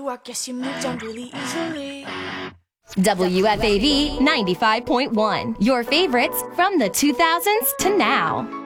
you, I guess you moved on really easily. WFAV 95.1. Your favorites from the 2000s to now.